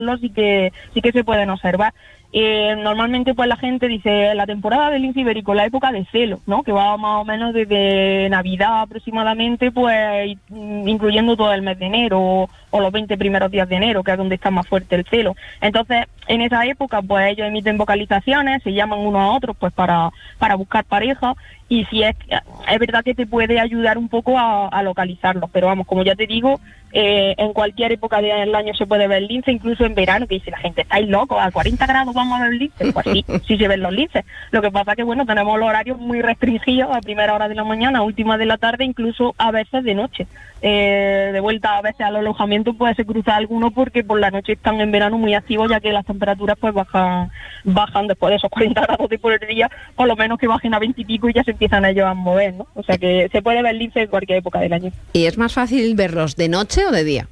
sí que se pueden observar. Normalmente pues la gente dice la temporada del lince ibérico, la época de celo, ¿no? Que va más o menos desde Navidad aproximadamente, pues incluyendo todo el mes de enero o los 20 primeros días de enero, que es donde está más fuerte el celo. Entonces, en esa época, pues ellos emiten vocalizaciones, se llaman unos a otros pues para buscar pareja, y si es verdad que te puede ayudar un poco a localizarlos, pero vamos, como ya te digo, en cualquier época del año se puede ver lince, incluso en verano, que dice la gente, estáis locos, a 40 grados vamos a ver lince. Pues sí, sí se ven los linces. Lo que pasa que, bueno, tenemos los horarios muy restringidos, a primera hora de la mañana, a última de la tarde, incluso a veces de noche. De vuelta a veces al alojamiento pues se cruza alguno porque por la noche están en verano muy activos, ya que las temperaturas pues bajan después de esos 40 grados de por el día, por lo menos que bajen a 20 y pico y ya se empiezan ellos a mover, ¿no? O sea que se puede ver lince en cualquier época del año. ¿Y es más fácil verlos de noche o de día?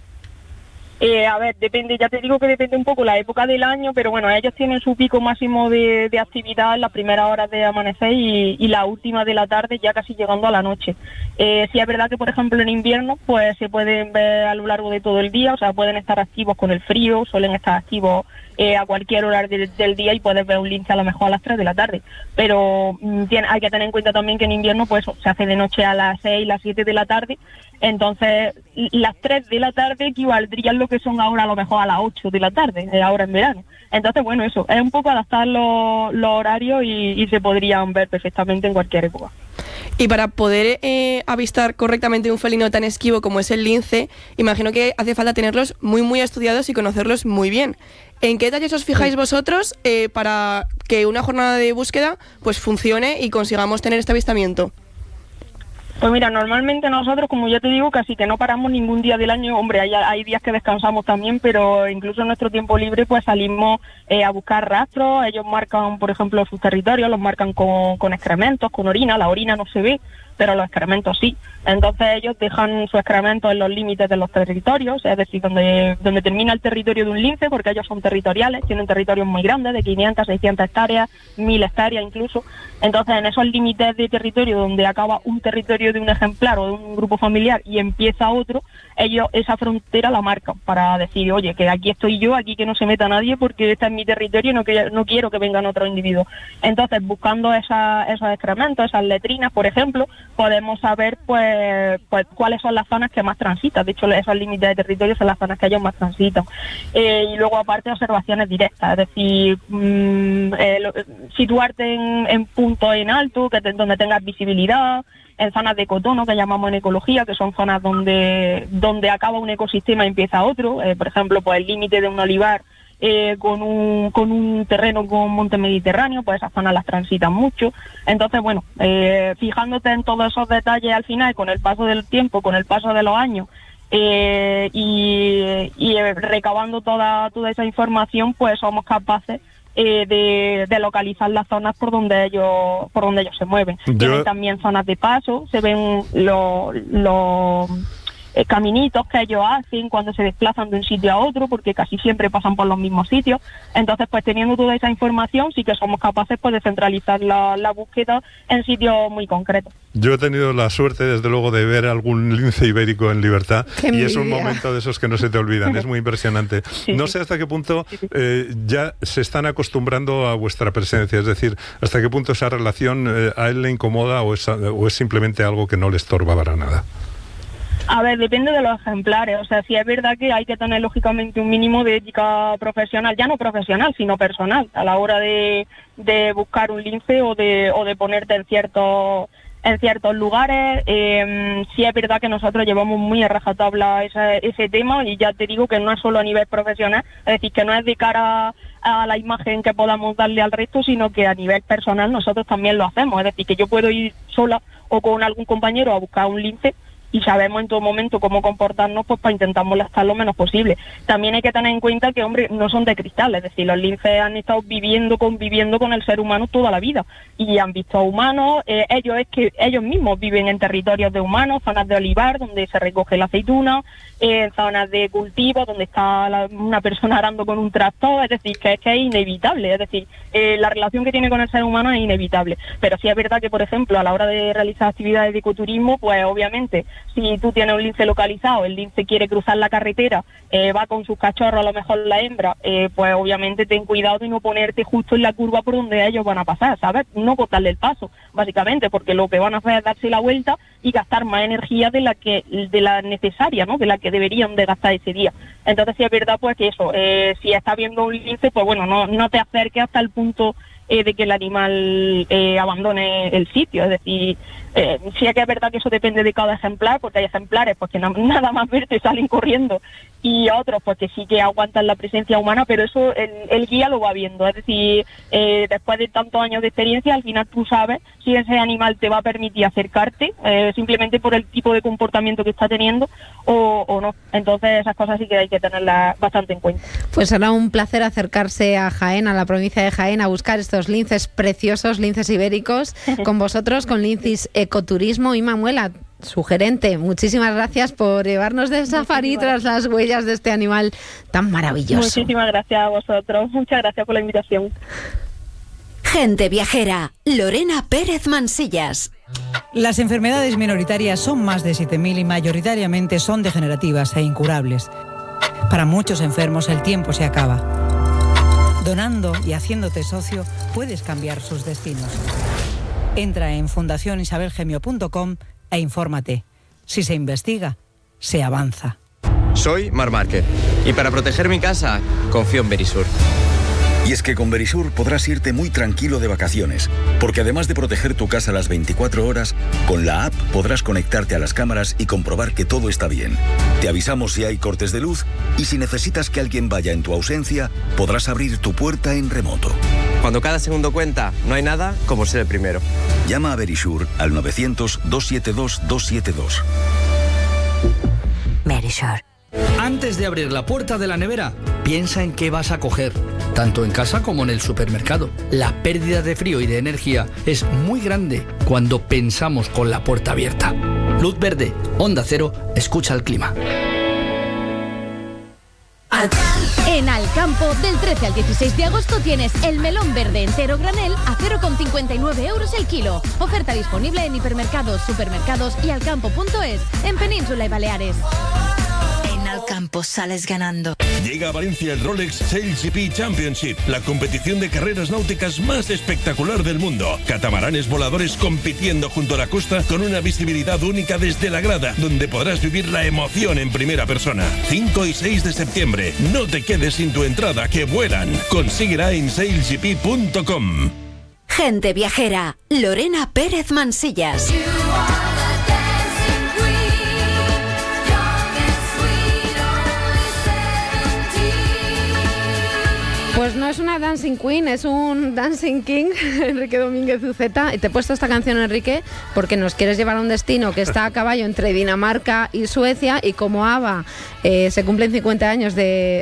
A ver, depende, ya te digo que depende un poco la época del año, pero bueno, ellos tienen su pico máximo de actividad en las primeras horas de amanecer y la última de la tarde, ya casi llegando a la noche. Sí es verdad que, por ejemplo, en invierno pues se pueden ver a lo largo de todo el día, o sea, pueden estar activos con el frío, suelen estar activos a cualquier hora del día, y puedes ver un lince a lo mejor a las 3 de la tarde. Pero hay que tener en cuenta también que en invierno pues se hace de noche a las 6, las 7 de la tarde, entonces las 3 de la tarde equivaldrían lo que son ahora a lo mejor a las 8 de la tarde, ahora en verano. Entonces, bueno, eso, es un poco adaptar los horarios y se podrían ver perfectamente en cualquier época. Y para poder avistar correctamente un felino tan esquivo como es el lince, imagino que hace falta tenerlos muy muy estudiados y conocerlos muy bien. ¿En qué detalles os fijáis vosotros para que una jornada de búsqueda pues funcione y consigamos tener este avistamiento? Pues mira, normalmente nosotros, como ya te digo, casi que no paramos ningún día del año. Hombre, hay días que descansamos también, pero incluso en nuestro tiempo libre pues salimos a buscar rastros. Ellos marcan, por ejemplo, sus territorios, los marcan con excrementos, con orina. La orina no se ve, pero los excrementos sí. Entonces ellos dejan sus excrementos en los límites de los territorios, es decir, donde termina el territorio de un lince, porque ellos son territoriales, tienen territorios muy grandes, de 500, 600 hectáreas, 1000 hectáreas incluso. Entonces en esos límites de territorio donde acaba un territorio de un ejemplar o de un grupo familiar y empieza otro, ellos esa frontera la marcan para decir, oye, que aquí estoy yo, aquí que no se meta nadie porque este es mi territorio y no quiero que vengan otros individuos. Entonces, buscando esos excrementos, esas letrinas, por ejemplo, podemos saber pues cuáles son las zonas que más transitan. De hecho, esos límites de territorio son las zonas que ellos más transitan. Y luego, aparte, observaciones directas, es decir, situarte en puntos en alto, donde tengas visibilidad, en zonas de cotono, que llamamos en ecología, que son zonas donde acaba un ecosistema y empieza otro. Por ejemplo, pues el límite de un olivar con un terreno con monte mediterráneo, pues esas zonas las transitan mucho. Entonces, bueno, fijándote en todos esos detalles al final, con el paso del tiempo, con el paso de los años, y recabando toda esa información, pues somos capaces de localizar las zonas por donde ellos se mueven. Tienen también zonas de paso, se ven los caminitos que ellos hacen cuando se desplazan de un sitio a otro, porque casi siempre pasan por los mismos sitios. Entonces, pues teniendo toda esa información, sí que somos capaces pues de centralizar la búsqueda en sitios muy concretos. Yo he tenido la suerte, desde luego, de ver algún lince ibérico en libertad. Y es un momento de esos que no se te olvidan, es muy impresionante. Sí, no sé hasta qué punto ya se están acostumbrando a vuestra presencia, es decir, hasta qué punto esa relación a él le incomoda o es simplemente algo que no le estorba para nada. A ver, depende de los ejemplares. O sea, sí es verdad que hay que tener lógicamente un mínimo de ética profesional, ya no profesional, sino personal, a la hora de buscar un lince o de ponerte en ciertos lugares. Sí es verdad que nosotros llevamos muy a rajatabla ese tema, y ya te digo que no es solo a nivel profesional, es decir, que no es de cara a la imagen que podamos darle al resto, sino que a nivel personal nosotros también lo hacemos. Es decir, que yo puedo ir sola o con algún compañero a buscar un lince y sabemos en todo momento cómo comportarnos pues para intentar molestar lo menos posible. También hay que tener en cuenta que, hombre, no son de cristal, es decir, los linces han estado conviviendo con el ser humano toda la vida y han visto a humanos. Ellos mismos viven en territorios de humanos, zonas de olivar donde se recoge la aceituna, zonas de cultivo donde está una persona arando con un tractor. Es decir, que es inevitable, es decir, la relación que tiene con el ser humano es inevitable. Pero sí es verdad que, por ejemplo, a la hora de realizar actividades de ecoturismo, pues obviamente si tú tienes un lince localizado, el lince quiere cruzar la carretera, va con sus cachorros, a lo mejor la hembra, pues obviamente ten cuidado de no ponerte justo en la curva por donde ellos van a pasar, ¿sabes? No cortarle el paso, básicamente, porque lo que van a hacer es darse la vuelta y gastar más energía de la necesaria, ¿no? De la que deberían de gastar ese día. Entonces sí es verdad pues que eso, si estás viendo un lince, pues bueno, no te acerques hasta el punto de que el animal abandone el sitio. Es decir, sí que es verdad que eso depende de cada ejemplar, porque hay ejemplares pues que nada más verte salen corriendo, y otros pues que sí que aguantan la presencia humana, pero eso el guía lo va viendo. Es decir, después de tantos años de experiencia, al final tú sabes si ese animal te va a permitir acercarte, simplemente por el tipo de comportamiento que está teniendo, o no. Entonces esas cosas sí que hay que tenerlas bastante en cuenta. Pues será un placer acercarse a Jaén, a la provincia de Jaén, a buscar estos linces preciosos, linces ibéricos, con vosotros, con Linces Ecoturismo. Y Manuela, su gerente, muchísimas gracias por llevarnos de safari tras las huellas de este animal tan maravilloso. Muchísimas gracias a vosotros, muchas gracias por la invitación. Gente viajera, Lorena Pérez Mansillas. Las enfermedades minoritarias son más de 7.000 y mayoritariamente son degenerativas e incurables. Para muchos enfermos el tiempo se acaba. Donando y haciéndote socio puedes cambiar sus destinos. Entra en fundacionisabelgemio.com e infórmate. Si se investiga, se avanza. Soy Marc Márquez y para proteger mi casa confío en Verisur. Y es que con Verisur podrás irte muy tranquilo de vacaciones, porque además de proteger tu casa las 24 horas, con la app podrás conectarte a las cámaras y comprobar que todo está bien. Te avisamos si hay cortes de luz y si necesitas que alguien vaya en tu ausencia, podrás abrir tu puerta en remoto. Cuando cada segundo cuenta, no hay nada como ser el primero. Llama a Verisur al 900-272-272. Verisur. Antes de abrir la puerta de la nevera, piensa en qué vas a coger, tanto en casa como en el supermercado. La pérdida de frío y de energía es muy grande cuando pensamos con la puerta abierta. Luz verde, Onda Cero, escucha el clima. En Alcampo, del 13 al 16 de agosto tienes el melón verde entero granel a 0,59 euros el kilo. Oferta disponible en hipermercados, supermercados y alcampo.es, en Península y Baleares. Al campo sales ganando. Llega a Valencia el Rolex SailGP Championship, la competición de carreras náuticas más espectacular del mundo. Catamaranes voladores compitiendo junto a la costa con una visibilidad única desde la grada, donde podrás vivir la emoción en primera persona. 5 y 6 de septiembre. No te quedes sin tu entrada, que vuelan. Consíguela en sailgp.com. Gente viajera, Lorena Pérez Mansillas. Pues no es una Dancing Queen, es un Dancing King, Enrique Domínguez Uceta. Y te he puesto esta canción, Enrique, porque nos quieres llevar a un destino que está a caballo entre Dinamarca y Suecia. Y como ABBA se cumplen 50 años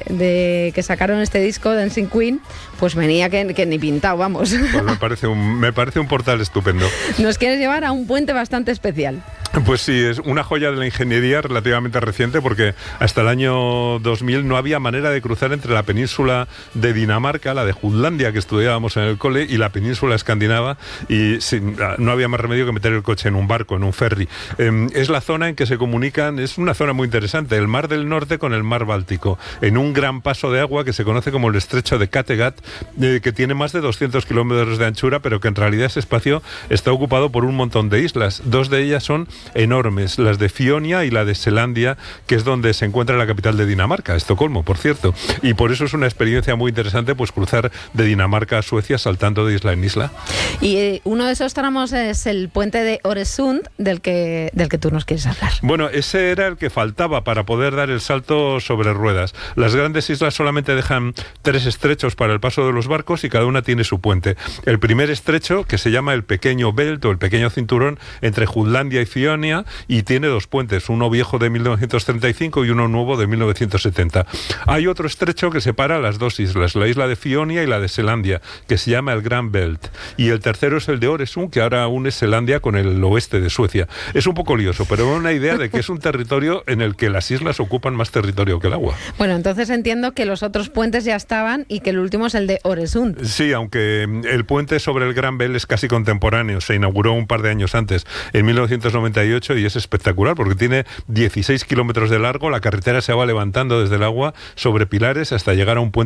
de que sacaron este disco, Dancing Queen, pues venía que ni pintado, vamos. Pues me parece un portal estupendo. Nos quieres llevar a un puente bastante especial. Pues sí, es una joya de la ingeniería relativamente reciente, porque hasta el año 2000 no había manera de cruzar entre la península de Dinamarca, la de Jutlandia que estudiábamos en el cole, y la península escandinava, y no había más remedio que meter el coche en un barco, en un ferry. Es la zona en que se comunican, es una zona muy interesante, el Mar del Norte con el Mar Báltico, en un gran paso de agua que se conoce como el Estrecho de Kattegat, que tiene más de 200 kilómetros de anchura, pero que en realidad ese espacio está ocupado por un montón de islas. Dos de ellas son enormes, las de Fionia y la de Selandia, que es donde se encuentra la capital de Dinamarca, Estocolmo, por cierto. Y por eso es una experiencia muy interesante, pues cruzar de Dinamarca a Suecia saltando de isla en isla. Y uno de esos tramos es el puente de Øresund, del que tú nos quieres hablar. Bueno, ese era el que faltaba para poder dar el salto sobre ruedas. Las grandes islas solamente dejan 3 estrechos para el paso de los barcos y cada una tiene su puente. El primer estrecho, que se llama el pequeño Belt o el pequeño cinturón entre Jutlandia y Fionia, y tiene 2 puentes, uno viejo de 1935 y uno nuevo de 1970. Hay otro estrecho que separa las 2 islas, la isla de Fionia y la de Selandia, que se llama el Grand Belt. Y el tercero es el de Øresund, que ahora une Selandia con el oeste de Suecia. Es un poco lioso, pero una idea de que es un territorio en el que las islas ocupan más territorio que el agua. Bueno, entonces entiendo que los otros puentes ya estaban y que el último es el de Øresund. Sí, aunque el puente sobre el Grand Belt es casi contemporáneo, se inauguró un par de años antes, en 1995. 38 y es espectacular porque tiene 16 kilómetros de largo, la carretera se va levantando desde el agua sobre pilares hasta llegar a un puente